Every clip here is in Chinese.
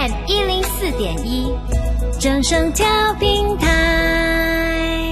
FM 104.1，正声调频台。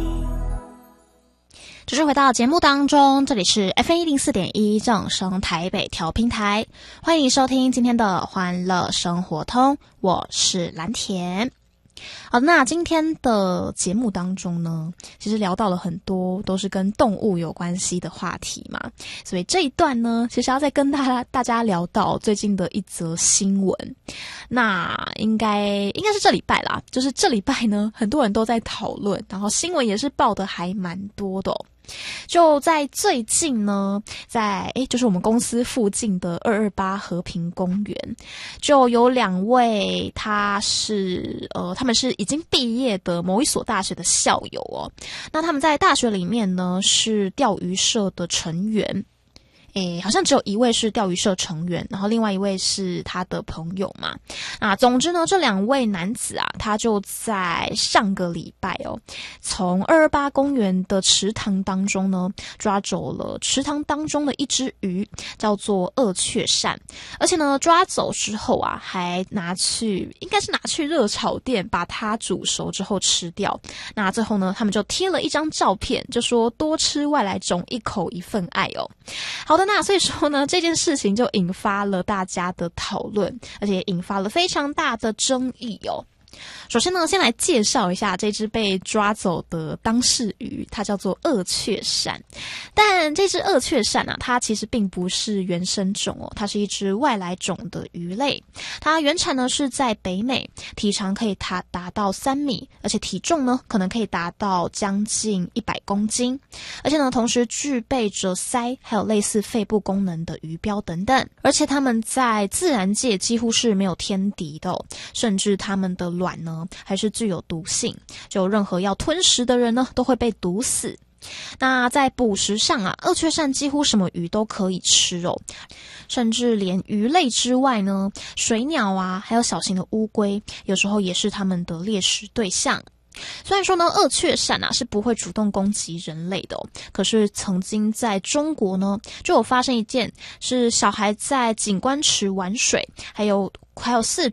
继续回到节目当中，这里是 FM 104.1正声台北调频台，欢迎收听今天的欢乐生活通，我是蓝田。好，那今天的节目当中呢，其实聊到了很多都是跟动物有关系的话题嘛，所以这一段呢，其实要再跟大家聊到最近的一则新闻。那应该是这礼拜啦，就是这礼拜呢，很多人都在讨论，然后新闻也是报的还蛮多的哦。就在最近呢，就是我们公司附近的228和平公园，就有2位他们是已经毕业的某一所大学的校友哦。那他们在大学里面呢是钓鱼社的成员。好像只有一位是钓鱼社成员，然后另外一位是他的朋友嘛。总之呢，这2位男子啊，他就在上个礼拜哦，从228公园的池塘当中呢，抓走了池塘当中的一只鱼，叫做鳄雀鳝。而且呢，抓走之后啊，还应该是拿去热炒店把它煮熟之后吃掉。那最后呢，他们就贴了一张照片，就说多吃外来种，一口一份爱哦。好的，那所以说呢，这件事情就引发了大家的讨论，而且引发了非常大的争议哦。首先呢，先来介绍一下这只被抓走的当事鱼，它叫做鳄雀鳝。但这只鳄雀鳝啊，它其实并不是原生种哦，它是一只外来种的鱼类。它原产呢是在北美，体长可以达到3米，而且体重呢可能可以达到将近100公斤，而且呢同时具备着鳃还有类似肺部功能的鱼标等等。而且它们在自然界几乎是没有天敌的哦，甚至它们的卵呢还是具有毒性，就任何要吞食的人呢都会被毒死。那在捕食上啊，鳄雀鳝几乎什么鱼都可以吃哦，甚至连鱼类之外呢，水鸟啊还有小型的乌龟有时候也是它们的猎食对象。虽然说呢，鳄雀鳝啊是不会主动攻击人类的哦，可是曾经在中国呢，就有发生一件是小孩在景观池玩水，还有4